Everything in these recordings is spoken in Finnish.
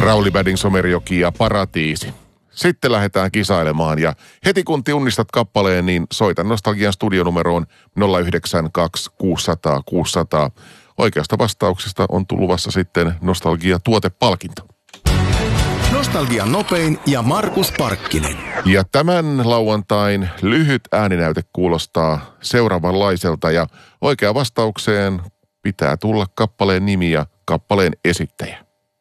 Rauli Badin Somerjoki ja Paratiisi. Sitten lähdetään kisailemaan ja heti kun tunnistat kappaleen, niin soita Nostalgian studionumeroon 092 600 600. Oikeasta vastauksesta on tulluvassa sitten Nostalgia-tuotepalkinto. Nostalgian nopein ja Markus Parkkinen. Ja tämän lauantain lyhyt ääninäyte kuulostaa seuraavanlaiselta ja oikea vastaukseen pitää tulla kappaleen nimi ja kappaleen esittäjä.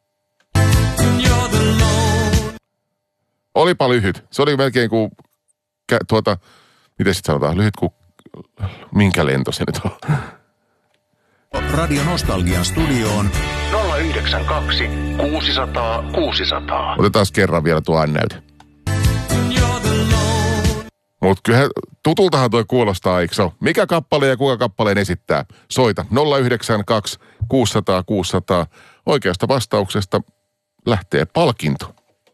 Olipa lyhyt. Se oli melkein kuin, miten sitten sanotaan, lyhyt kuin, minkä lento se nyt on? Radio Nostalgian studioon 092 600 600. Otetaan kerran vielä tuo ääninäyte. Mutta kyllä tutultahan toi kuulostaa, eikö se ole? Mikä kappale ja kuka kappaleen esittää? Soita 092 600 600. Oikeasta vastauksesta lähtee palkinto.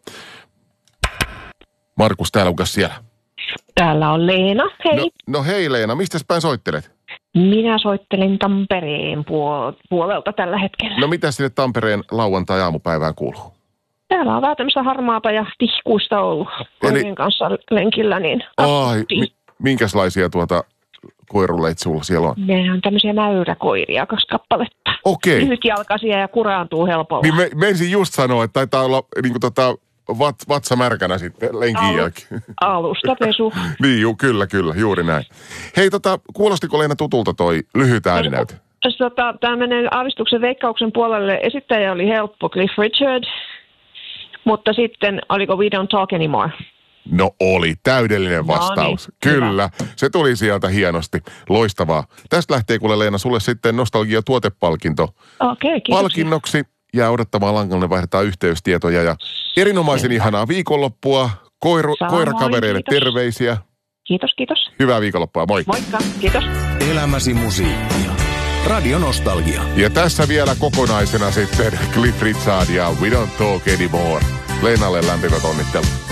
Markus, täällä onko siellä? Täällä on Leena, hei. No hei Leena, mistä päin soittelet? Minä soittelen Tampereen puolelta tällä hetkellä. No mitä sinne Tampereen lauantai-aamupäivään kuuluu? Täällä on vähän tämmöistä harmaata ja tihkuista ollut koirien kanssa lenkillä. Niin minkälaisia koiruleit sulla siellä on? Ne on tämmöisiä mäyräkoiria, 2 kappaletta. Okei. Lyhytjalkaisia ja kuraantuu helpolla. Niin menisin just sanoa, että taitaa olla niin kuin vatsa märkänä sitten lenkin jälkeen. Alustapesu. Niin, kyllä, juuri näin. Hei, kuulostiko Leena tutulta toi lyhyt ääninäyte? Tämmöinen aavistuksen veikkauksen puolelle esittäjä oli helppo, Cliff Richard, mutta sitten oliko We Don't Talk Anymore? No oli, täydellinen vastaus. No niin, kyllä, hyvä. Se tuli sieltä hienosti. Loistavaa. Tästä lähtee kuule Leena sulle sitten Nostalgia-tuotepalkinto. Okei, kiitos. Palkinnoksi jää odottamaan langalle, vaihdetaan yhteystietoja ja erinomaisen ihanaa viikonloppua. Koirakavereille terveisiä. Kiitos. Hyvää viikonloppua, moi. Moikka, kiitos. Elämäsi musiikkia. Radio Nostalgia. Ja tässä vielä kokonaisena sitten Cliff Richard ja We Don't Talk Anymore. Leenalle lämpimät onnittelut.